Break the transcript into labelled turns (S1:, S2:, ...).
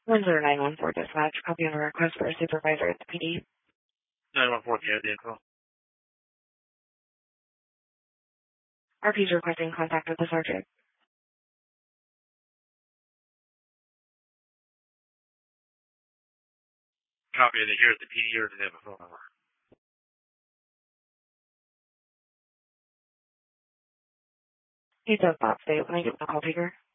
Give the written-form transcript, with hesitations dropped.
S1: 1091 dispatch, copy on a request for a supervisor at the PD.
S2: 914, can I have the info?
S1: RP is requesting contact with the sergeant.
S2: Copy of it here at the PD, or do they have a phone number?
S1: He does not state. When I get the call taker.